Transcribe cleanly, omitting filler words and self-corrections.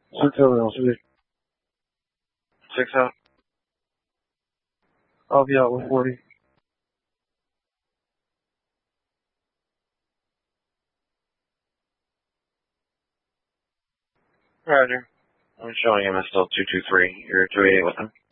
6 over LCD. 6 out. I'll be out with 40. Roger. I'm showing him as still 223. You're 288 with him.